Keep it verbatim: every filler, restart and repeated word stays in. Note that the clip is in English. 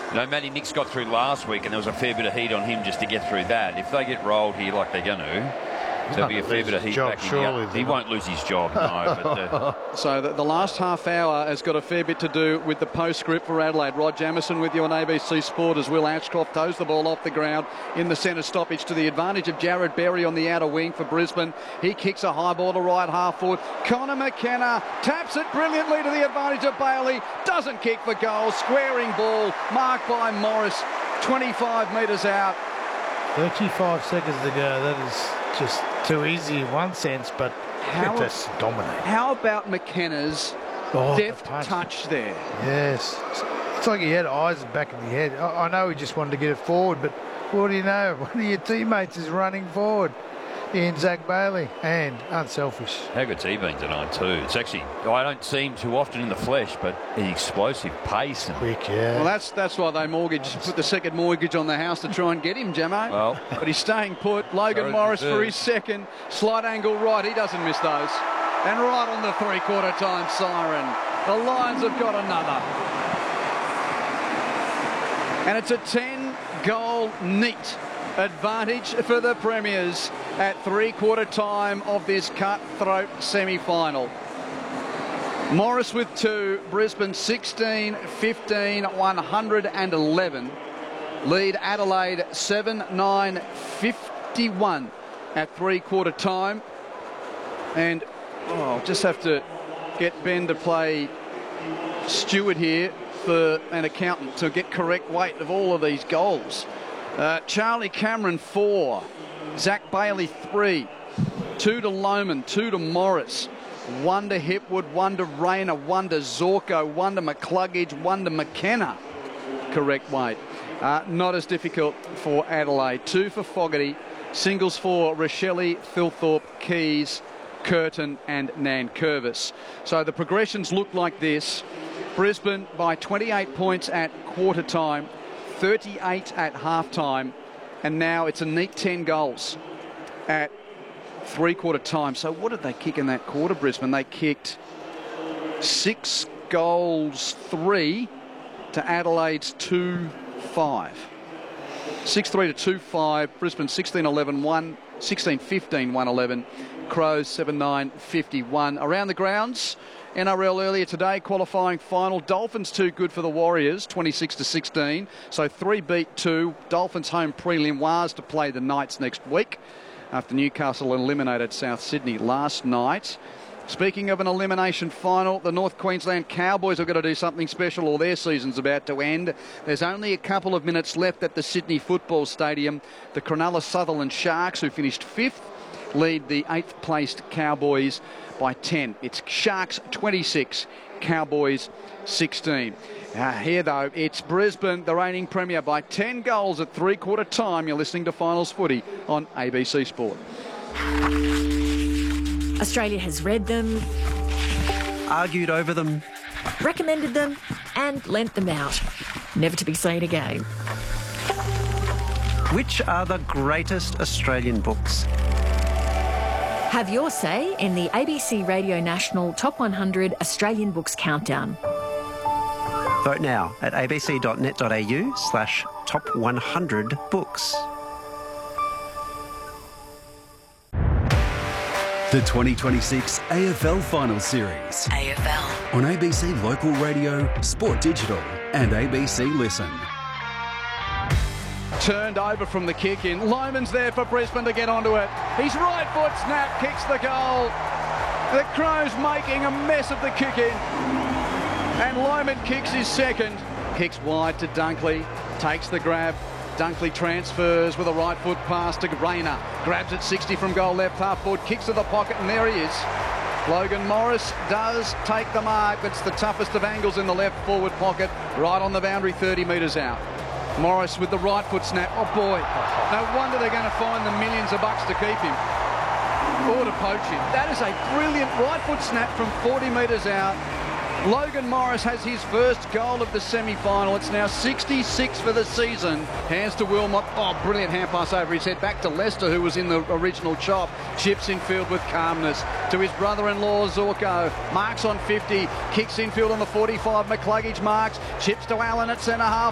You know, Matty Nix got through last week, and there was a fair bit of heat on him just to get through that. If they get rolled here like they're going to, there'll be a fair bit of heat job, back surely, in the He won't lose his job, no. But, uh, so the, the last half hour has got a fair bit to do with the postscript for Adelaide. Rod Jamieson with you on A B C Sport as Will Ashcroft toes the ball off the ground in the centre stoppage to the advantage of Jared Berry on the outer wing for Brisbane. He kicks a high ball to right half forward. Connor McKenna taps it brilliantly to the advantage of Bailey. Doesn't kick for goal. Squaring ball marked by Morris. twenty-five metres out. thirty-five seconds to go. That is just too easy in one sense, but how, that's dominating. How about McKenna's oh, deft touch there? Yes. It's like he had eyes back in the head. I, I know he just wanted to get it forward, but what do you know? One of your teammates is running forward in Zach Bailey, and unselfish. How good's he been tonight too? It's actually, I don't see him too often in the flesh, but the explosive pace. And quick, yeah. Well, that's that's why they mortgaged, put the second mortgage on the house to try and get him, Jamo. Well, but he's staying put. Logan Morris for his second. Slight angle right. He doesn't miss those. And right on the three-quarter time siren. The Lions have got another. And it's a ten-goal neat advantage for the Premiers at three-quarter time of this cutthroat semi-final. Morris with two, Brisbane sixteen, fifteen, one hundred eleven. Lead Adelaide seven nine fifty-one at three-quarter time. And oh, I'll just have to get Ben to play steward here for an accountant to get correct weight of all of these goals. Uh, Charlie Cameron, four. Zach Bailey, three. Two to Lohmann, two to Morris. One to Hipwood, one to Rayner, one to Zorko, one to McCluggage, one to McKenna. Correct weight. Uh, not as difficult for Adelaide. Two for Fogarty. Singles for Rochelle, Thilthorpe, Keys, Curtin and Nankervis. So the progressions look like this. Brisbane by twenty-eight points at quarter time. thirty-eight at half-time, and now it's a neat ten goals at three-quarter time. So what did they kick in that quarter, Brisbane? They kicked six goals, three to Adelaide's two five. six three to two five, Brisbane sixteen eleven, one, sixteen fifteen, one eleven, Crows seven nine fifty-one. Around the grounds, N R L earlier today, qualifying final. Dolphins too good for the Warriors, twenty-six to sixteen. So three beat two. Dolphins home prelim was to play the Knights next week after Newcastle eliminated South Sydney last night. Speaking of an elimination final, the North Queensland Cowboys have got to do something special or their season's about to end. There's only a couple of minutes left at the Sydney Football Stadium. The Cronulla Sutherland Sharks, who finished fifth, lead the eighth placed Cowboys by ten. It's Sharks twenty-six, Cowboys sixteen. Uh, here though, it's Brisbane, the reigning premier, by ten goals at three-quarter time. You're listening to Finals Footy on A B C Sport. Australia has read them, argued over them, recommended them and lent them out, never to be seen again. Which are the greatest Australian books? Have your say in the A B C Radio National Top one hundred Australian Books Countdown. Vote now at abc.net.au slash top 100 books. The twenty twenty-six A F L Finals Series. A F L. On A B C Local Radio, Sport Digital and A B C Listen. Turned over from the kick in. Lohmann's there for Brisbane to get onto it. His right foot snap kicks the goal. The Crows making a mess of the kick in. And Lohmann kicks his second. Kicks wide to Dunkley. Takes the grab. Dunkley transfers with a right foot pass to Rayner. Grabs it sixty from goal left half forward. Kicks to the pocket and there he is. Logan Morris does take the mark. It's the toughest of angles in the left forward pocket. Right on the boundary, thirty metres out. Morris with the right foot snap. Oh boy, no wonder they're going to find the millions of bucks to keep him or to poach him. That is a brilliant right foot snap from forty metres out. Logan Morris has his first goal of the semi-final. It's now sixty-six for the season. Hands to Wilmot. Oh, brilliant hand pass over his head. Back to Lester, who was in the original chop. Chips infield with calmness. To his brother-in-law, Zorko. Marks on fifty. Kicks infield on the forty-five. McCluggage marks. Chips to Allen at centre half